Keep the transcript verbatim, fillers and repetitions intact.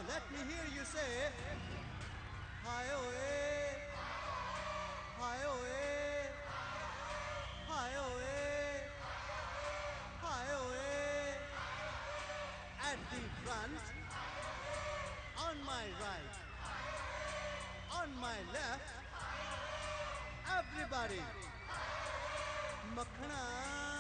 let me hear you say, hi away, hi away, hi away, hi away. At the front, on my right, on my left, everybody. Makhana.